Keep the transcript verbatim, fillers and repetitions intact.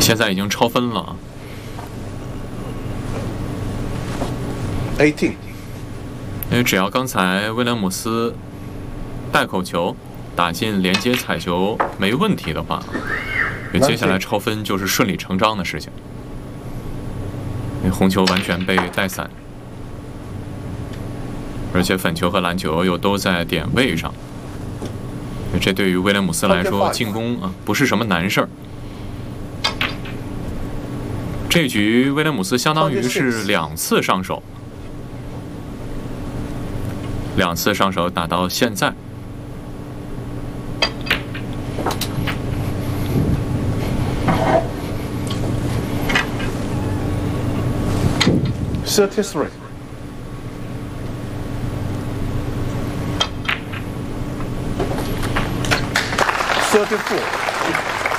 现在已经超分了。 eighteen。 因为只要刚才威廉姆斯带口球打进连接彩球没问题的话，接下来超分就是顺理成章的事情。因为红球完全被带散，而且粉球和蓝球又都在点位上，这对于威廉姆斯来说进攻啊不是什么难事儿。这局威廉姆斯相当于是两次上手。两次上手打到现在， thirty-three。thirty-four。